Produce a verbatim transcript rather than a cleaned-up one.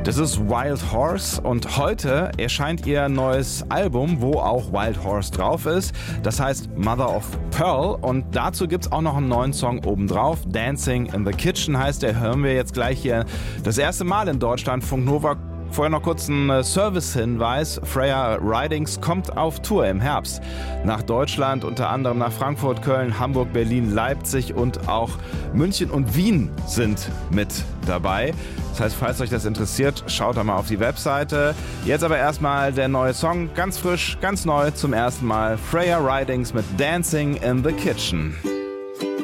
Das ist Wild Horse und heute erscheint ihr neues Album, wo auch Wild Horse drauf ist. Das heißt Mother of Pearl und dazu gibt's auch noch einen neuen Song obendrauf. Dancing in the Kitchen heißt der, hören wir jetzt gleich hier das erste Mal in Deutschland. Funk Nova. Vorher noch kurz ein Service-Hinweis. Freya Ridings kommt auf Tour im Herbst nach Deutschland, unter anderem nach Frankfurt, Köln, Hamburg, Berlin, Leipzig und auch München und Wien sind mit dabei. Das heißt, falls euch das interessiert, schaut da mal auf die Webseite. Jetzt aber erstmal der neue Song, ganz frisch, ganz neu zum ersten Mal. Freya Ridings mit Dancing in the Kitchen.